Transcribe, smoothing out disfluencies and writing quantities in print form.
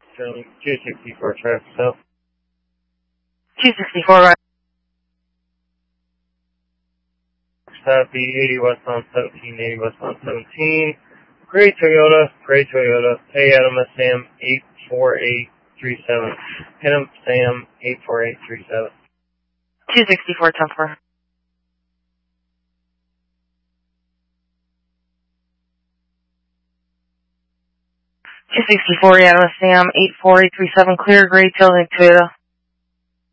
Sterling 264 traffic stop. 264, right. Copy 80 westbound 17, 80 westbound 17. Gray Toyota, Pay Adam Sam 84837. Adam Sam 84837. 264, 10-4. 264, Adam Sam 84837, clear, Gray Toyota.